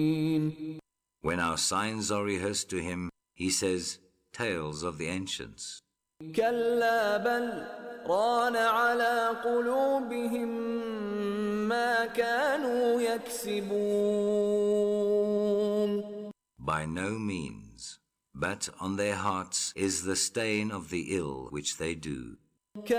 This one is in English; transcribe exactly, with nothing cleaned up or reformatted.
When our signs are rehearsed to him, he says, tales of the ancients. كلا بل ران على قلوبهم ما كانوا يكسبون. By no means, but on their hearts is the stain of the ill which they do.